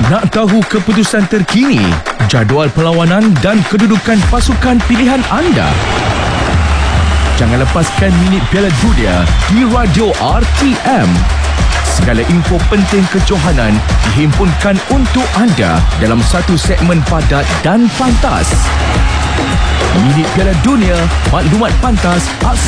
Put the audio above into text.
Nak tahu keputusan terkini, jadual perlawanan dan kedudukan pasukan pilihan anda? Jangan lepaskan minit Piala Dunia di Radio RTM. Segala info penting kejohanan dihimpunkan untuk anda dalam satu segmen padat dan pantas. Minit Piala Dunia, maklumat pantas,